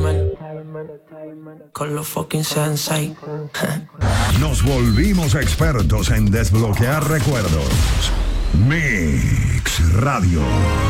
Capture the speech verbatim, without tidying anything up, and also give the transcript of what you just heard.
entertainment. Con los fucking sensei. Nos volvimos expertos en desbloquear recuerdos. Mix Radio.